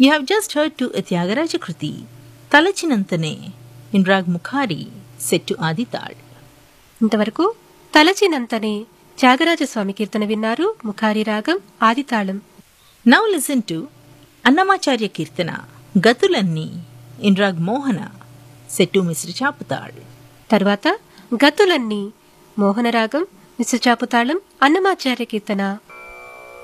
You have just heard to a Tyagaraja Kruti, Talachinantane, in Rag Mukhari, set to Adital. ఇంతవరకు తలచినంతనే త్యాగరాజస్వామి కీర్తన విన్నారు. ముఖారి రాగం ఆదితాళం. Now listen to Annamacharya Kirtana, Gatulanni, in Rag Mohana, set to Mr. Chaputal. తర్వాత గతులన్నీ మోహన రాగం, మిశ్ర చాపుతాళం, అన్నమాచార్య కీర్తన.